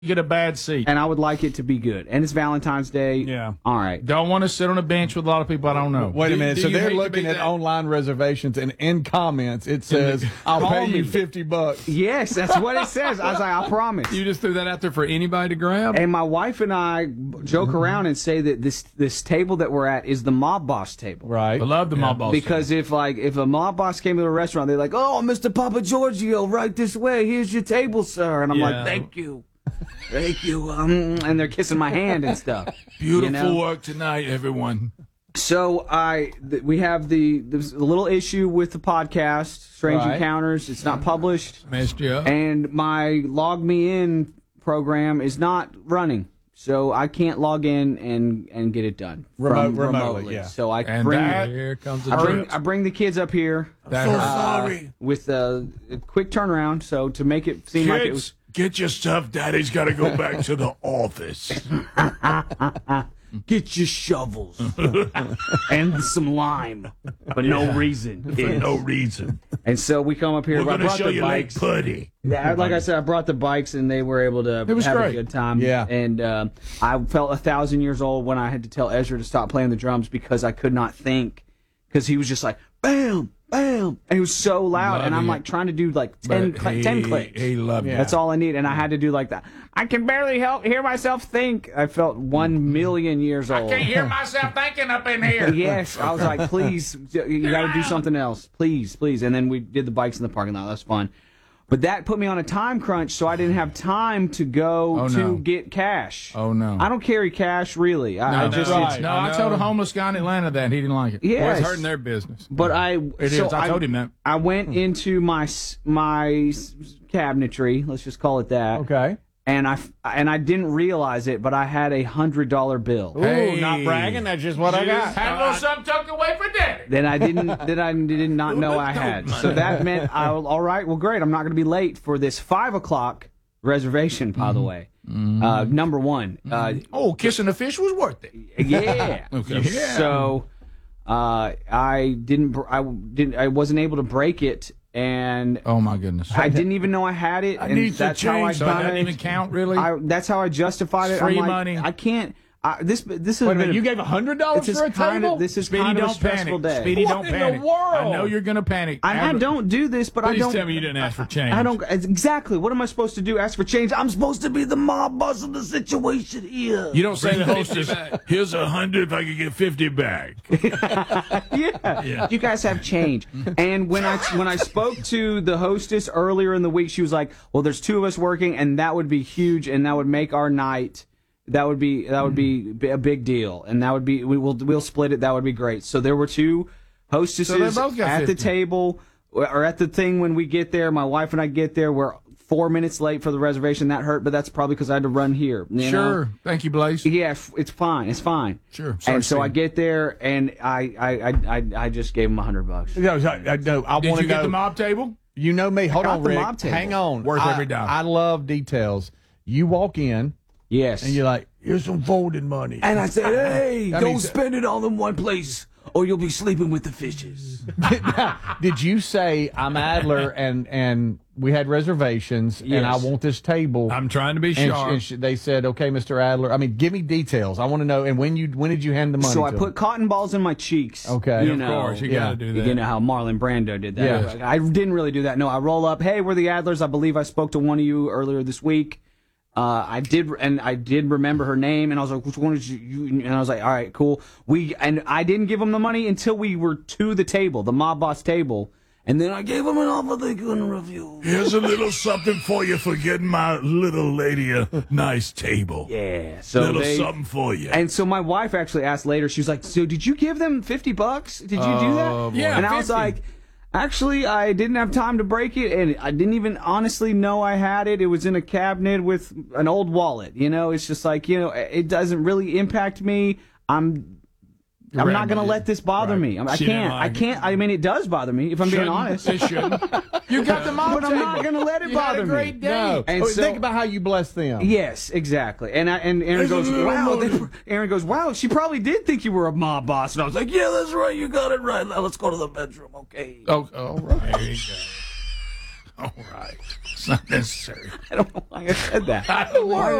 get a bad seat. And I would like it to be good. And it's Valentine's Day. Yeah. All right. Don't want to sit on a bench with a lot of people I don't know. Wait a minute. do So you they're hate to looking be at that- online reservations, and in comments it says, "I'll pay you $50." Yes, that's what it says. I was like, I promise. You just threw that out there for anybody to grab? And my wife and I joke around and say that this table that we're at is the mob boss table. Right. I love the mob boss. Because if a mob boss came to the restaurant, they're like, "Oh, Mr. Papa Giorgio, right this way. Here's your table, sir." And I'm like, "Thank you, thank you." And they're kissing my hand and stuff. Beautiful work tonight, everyone. So we have there's a little issue with the podcast, Strange Right. Encounters. It's not published, Messed you up. and my Log Me In program is not running. So I can't log in and get it done Remotely, yeah. So I And bring here comes the I bring the kids up here sorry. with a quick turnaround. So to make it seem like it was. Get your stuff. Daddy's got to go back to the office. Get your shovels and some lime for no reason. For no reason. And so we come up here. We're I going to brought show the you bikes. Lake Putty. Yeah, like I said, I brought the bikes, and they were able to was have great. a good time. Yeah. And I felt 1,000 years old when I had to tell Ezra to stop playing the drums because I could not think. Because he was just like, bam, bam. And he was so loud. Love and I'm it. like trying to do like 10 clicks. He loved it. That's all I need. And I had to do like that. I can barely hear myself think. I felt 1,000,000 years old. hear myself thinking up in here. Yes, I was like, please, you got to do something else, please, please. And then we did the bikes in the parking lot. That was fun, but that put me on a time crunch, so I didn't have time to go no. get cash. Oh, no. I don't carry cash really. I just right. No, I I know. told a homeless guy in Atlanta that he didn't like it. Well, yes, it's hurting their business. but It is. I told him that. I went into my cabinetry. Let's just call it that. Okay. And I didn't realize it, but I had $100 bill. Hey. Ooh, not bragging. That's just what I got. Had a little something tucked away for daddy. That I did not know I had. So that meant all right. Well, great. I'm not going to be late for this 5 o'clock reservation. By the way, number one. Oh, kissing the fish was worth it. Yeah. Okay. Yeah. So I wasn't able to break it, and Oh, my goodness. I didn't even know I had it. And need to that's how I change. So it doesn't kinda- even count, really? That's how I justified it. Free I'm like, money. I can't. This is Wait a minute. You gave $100 this for a is kind table? of this is Speedy, kind of a don't stressful panic. day. Speedy, What don't in the panic. world? I know you're going to panic. I don't do this, but I Please don't. tell me you didn't ask for change. I don't exactly. What am I supposed to do? Ask for change? I'm supposed to be the mob boss of the situation here. You don't say to the Bring the 50 hostess, back. here's 100 if I could get 50 back. Yeah. You guys have change. And when I spoke to the hostess earlier in the week, she was like, "Well, there's 2 of us working, and that would be huge, and that would make our night. That would be a big deal, and that would be we'll split it. That would be great." So there were 2 hostesses So they both got at the 50. table or at the thing when we get there. My wife and I get there. We're 4 minutes late for the reservation. That hurt, but that's probably because I had to run here. You know? Sure. Thank you, Blaze. Yeah, it's fine. It's fine. Sure. Sorry, And so I Steve. get there, and I just gave him $100. No, I Did want you to get know. the mob table? You know me. Hold got on, the Rick. mob table. Hang on. Worth every dime. I love details. You walk in Yes. and you're like, Here's some folding money. And I said, hey, I mean, spend it all in one place, or you'll be sleeping with the fishes. did you say I'm Adler and we had reservations and I Yes. want this table? I'm trying to be and sharp. they said, okay, Mr. Adler. I mean, give me details. I want to know. And when did you hand the money? So I to put him? cotton balls in my cheeks. Okay. You Of know, course, you Yeah. got to do that. You know how Marlon Brando did that. Yes. I didn't really do that. No, I roll up. Hey, we're the Adlers. I believe I spoke to one of you earlier this week. I did remember her name, and I was like, "Which one did you?" And I was like, "All right, cool." And I didn't give them the money until we were to the table, the mob boss table, and then I gave them an offer they couldn't refuse. Here's a little something for you for getting my little lady a nice table. Yeah, so Little something for you. And so my wife actually asked later. She was like, "So did you give them $50? Did you do that?" Yeah, And I was 50. like, "Actually, I didn't have time to break it, and I didn't even honestly know I had it. It was in a cabinet with an old wallet. You know, it's just like, it doesn't really impact me. I'm not going to let this bother me. I She didn't can't. I like can't. I mean, it does bother me if I'm being honest. It shouldn't. You got the mob But I'm table. not going to let it You had bother a great me. day. No. And so- think about how you bless them. Yes, exactly. And Aaron goes, wow. Aaron goes, wow. She probably did think you were a mob boss. And I was like, yeah, that's right. You got it right. Now let's go to the bedroom, okay? Oh, all right. There you go. All right. It's not necessary. I don't know why I said that. I don't know why